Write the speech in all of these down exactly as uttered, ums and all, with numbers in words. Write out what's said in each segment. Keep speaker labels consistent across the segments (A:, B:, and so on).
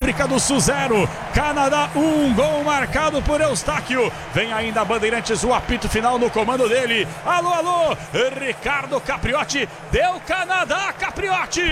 A: África do Sul zero, Canadá um, gol marcado por Eustáquio. Vem ainda a Bandeirantes, o apito final no comando dele. Alô, alô, Ricardo Capriotti, deu Canadá, Capriotti!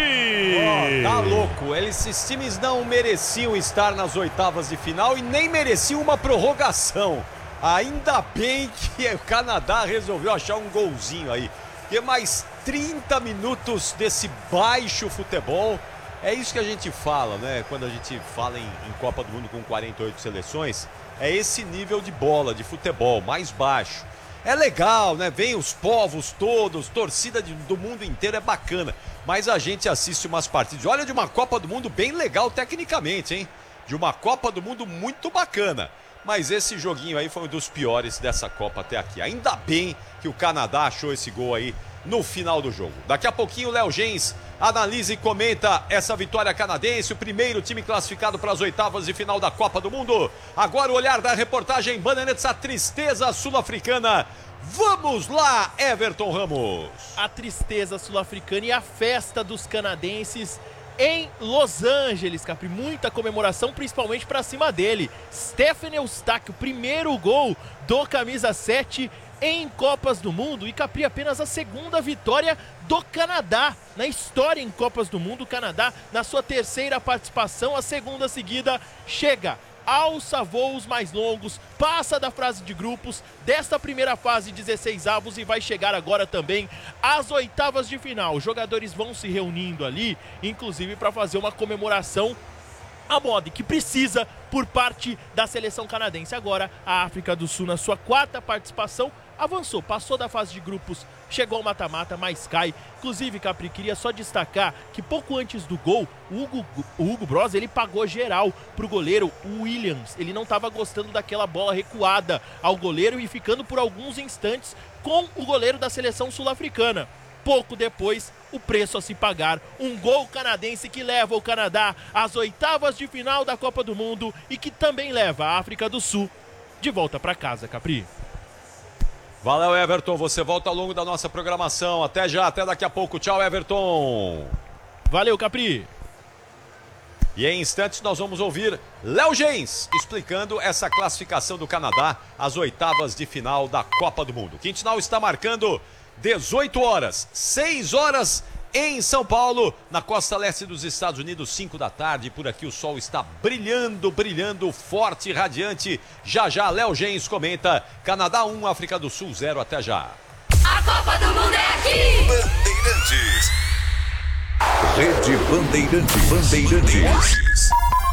B: Oh, tá louco, esses times não mereciam estar nas oitavas de final e nem mereciam uma prorrogação. Ainda bem que o Canadá resolveu achar um golzinho aí. E mais trinta minutos desse baixo futebol. É isso que a gente fala, né? Quando a gente fala em, em Copa do Mundo com quarenta e oito seleções, é esse nível de bola, de futebol, mais baixo. É legal, né? Vem os povos todos, torcida de, do mundo inteiro, é bacana. Mas a gente assiste umas partidas, olha, de uma Copa do Mundo bem legal tecnicamente, hein? De uma Copa do Mundo muito bacana. Mas esse joguinho aí foi um dos piores dessa Copa até aqui. Ainda bem que o Canadá achou esse gol aí no final do jogo. Daqui a pouquinho o Léo Gens analisa e comenta essa vitória canadense, o primeiro time classificado para as oitavas de final da Copa do Mundo. Agora o olhar da reportagem Bandeirantes, a tristeza sul-africana. Vamos lá, Everton Ramos.
C: A tristeza sul-africana e a festa dos canadenses em Los Angeles, Capri. Muita comemoração, principalmente para cima dele. Stephen Eustáquio, primeiro gol do camisa sete em Copas do Mundo. E, Capri, apenas a segunda vitória do Canadá na história em Copas do Mundo. O Canadá, na sua terceira participação, a segunda seguida, chega, alça voos mais longos, passa da fase de grupos desta primeira fase, dezesseis avos, e vai chegar agora também às oitavas de final. Os jogadores vão se reunindo ali, inclusive para fazer uma comemoração a moda que precisa por parte da seleção canadense. Agora a África do Sul, na sua quarta participação, avançou, passou da fase de grupos, chegou ao mata-mata, mas cai. Inclusive, Capri, queria só destacar que pouco antes do gol, o Hugo, o Hugo Broz, ele pagou geral pro goleiro Williams. Ele não estava gostando daquela bola recuada ao goleiro e ficando por alguns instantes com o goleiro da seleção sul-africana. Pouco depois, o preço a se pagar. Um gol canadense que leva o Canadá às oitavas de final da Copa do Mundo e que também leva a África do Sul de volta para casa, Capri.
B: Valeu, Everton. Você volta ao longo da nossa programação. Até já, até daqui a pouco. Tchau, Everton.
C: Valeu, Capri.
B: E em instantes nós vamos ouvir Léo Gens explicando essa classificação do Canadá às oitavas de final da Copa do Mundo. Quintinal está marcando dezoito horas, seis horas em São Paulo, na costa leste dos Estados Unidos, cinco da tarde. Por aqui o sol está brilhando, brilhando, forte, radiante. Já já, Léo Gens comenta. Canadá um, África do Sul zero. Até já.
D: A Copa do Mundo é aqui!
E: Bandeirantes. Rede Bandeirantes. Bandeirantes.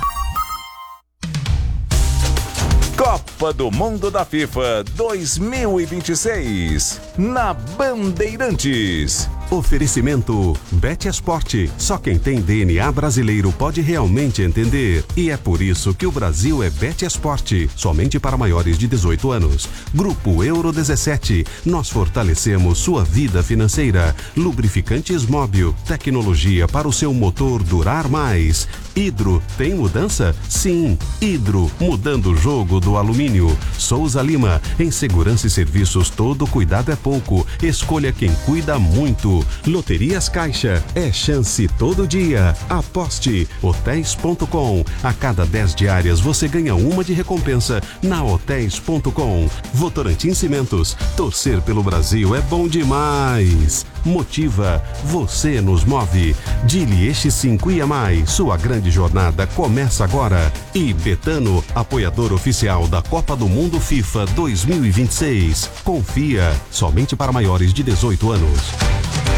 E: Copa do Mundo da FIFA dois mil e vinte e seis, na Bandeirantes.
F: Oferecimento Bet Esporte. Só quem tem D N A brasileiro pode realmente entender. E é por isso que o Brasil é Bet Esporte, somente para maiores de dezoito anos. Grupo Euro dezessete. Nós fortalecemos sua vida financeira. Lubrificantes Móbil. Tecnologia para o seu motor durar mais. Hidro. Tem mudança? Sim. Hidro. Mudando o jogo do alumínio. Souza Lima. Em segurança e serviços, todo cuidado é pouco. Escolha quem cuida muito. Loterias Caixa, é chance todo dia. Aposte. Hotéis ponto com. A cada dez diárias você ganha uma de recompensa na Hotéis ponto com. Votorantim Cimentos, torcer pelo Brasil é bom demais. Motiva, você nos move. Dili Eixo cinco I A Mais, sua grande jornada começa agora. E Betano, apoiador oficial da Copa do Mundo FIFA dois mil e vinte e seis. Confia, somente para maiores de dezoito anos.